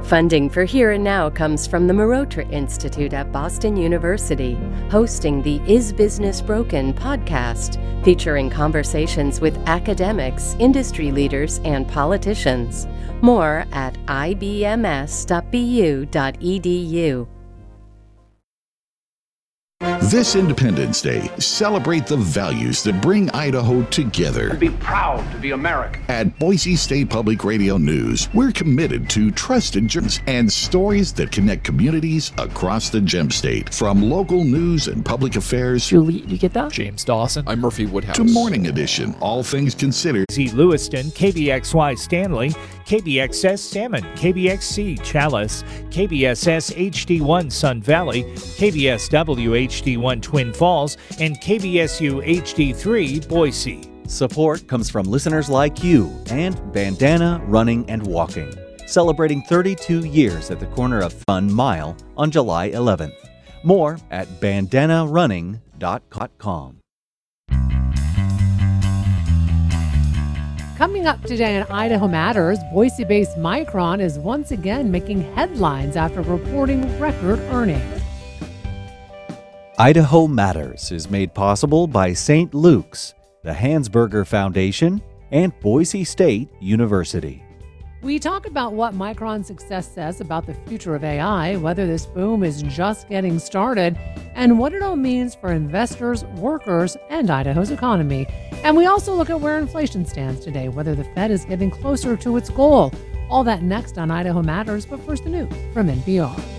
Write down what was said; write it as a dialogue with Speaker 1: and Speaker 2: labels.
Speaker 1: Funding for Here and Now comes from the Marotra Institute at Boston University, hosting the Is Business Broken podcast, featuring conversations with academics, industry leaders, and politicians. More at ibms.bu.edu.
Speaker 2: This Independence Day, celebrate the values that bring Idaho together.
Speaker 3: And be proud to be American.
Speaker 2: At Boise State Public Radio News, we're committed to trusted journalists and stories that connect communities across the Gem State. From local news and public affairs,
Speaker 4: Julie, you get that?
Speaker 5: James Dawson.
Speaker 6: I'm Murphy Woodhouse.
Speaker 2: To Morning Edition, all things considered.
Speaker 7: Z. Lewiston, KBXY Stanley, KBXS Salmon, KBXC Chalice, KBSS HD1 Sun Valley, KBSW HD1 Twin Falls, and KBSU HD3 Boise.
Speaker 8: Support comes from listeners like you and Bandana Running and Walking, celebrating 32 years at the corner of Fun Mile on July 11th. More at bandanarunning.com.
Speaker 9: Coming up today on Idaho Matters, Boise-based Micron is once again making headlines after reporting record earnings.
Speaker 8: Idaho Matters is made possible by St. Luke's, the Hansberger Foundation, and Boise State University.
Speaker 9: We talk about what Micron's success says about the future of AI, whether this boom is just getting started, and what it all means for investors, workers, and Idaho's economy. And we also look at where inflation stands today, whether the Fed is getting closer to its goal. All that next on Idaho Matters, but first the news from NPR.